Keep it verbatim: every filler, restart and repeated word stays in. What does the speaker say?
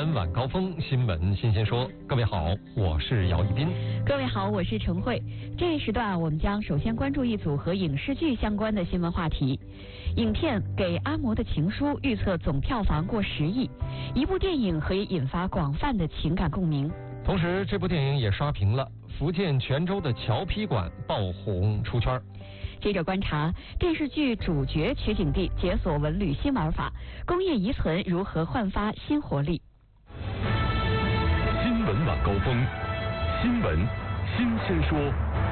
闻晚高峰，新闻新鲜说。各位好，我是姚一斌。 各位好，我是陈慧。这一时段我们将首先关注一组和影视剧相关的新闻话题。影片《给阿嬷的情书》预测总票房过十亿，一部电影可以引发广泛的情感共鸣。 同时，这部电影也刷屏了福建泉州的侨批馆爆红出圈。 接着观察电视剧主角取景地解锁文旅新玩法，工业遗存如何焕发新活力。 新闻晚高峰，新闻新鲜说。